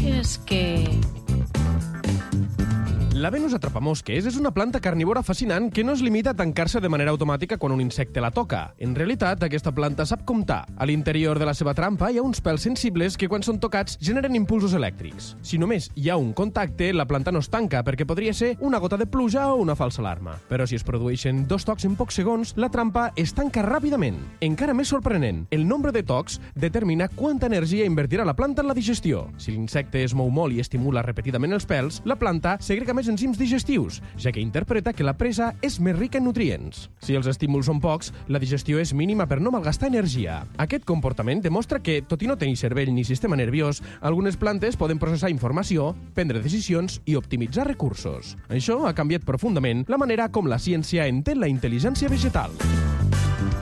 sabies que... La Venus atrapamosques és una planta carnívora fascinant que no es limita a tancar-se de manera automàtica quan un insecte la toca. En realitat, aquesta planta sap comptar. A l'interior de la seva trampa hi ha uns pèls sensibles que quan són tocats generen impulsos elèctrics. Si només hi ha un contacte, la planta no es tanca perquè podria ser una gota de pluja o una falsa alarma. Però si es produeixen 2 tocs en pocs segons, la trampa es tanca ràpidament. Encara més sorprenent, el nombre de tocs determina quanta energia invertirà la planta en la digestió. Si l'insecte es mou molt i estimula repetidament els pèls, la planta segrega més enzims digestius, ja que interpreta que la presa és més rica en nutrients. Si els estímuls són pocs, la digestió és mínima per no malgastar energia. Aquest comportament demostra que, tot i no tenir cervell ni sistema nerviós, algunes plantes poden processar informació, prendre decisions i optimitzar recursos. Això ha canviat profundament la manera com la ciència entén la intel·ligència vegetal.